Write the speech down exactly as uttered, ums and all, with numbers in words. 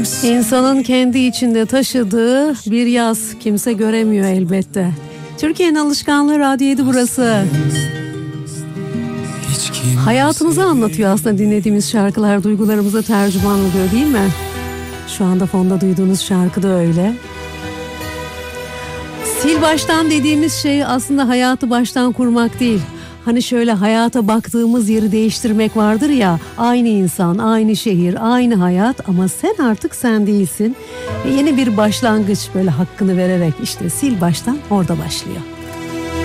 İnsanın kendi içinde taşıdığı bir yaz kimse göremiyor elbette. Türkiye'nin alışkanlığı Radyo yedi burası. Hayatımızı anlatıyor aslında dinlediğimiz şarkılar, duygularımıza tercüman oluyor değil mi? Şu anda fonda duyduğunuz şarkı da öyle. Sil baştan dediğimiz şey aslında hayatı baştan kurmak değil. Hani şöyle hayata baktığımız yeri değiştirmek vardır ya, aynı insan, aynı şehir, aynı hayat ama sen artık sen değilsin. Ve yeni bir başlangıç böyle hakkını vererek işte sil baştan orada başlıyor.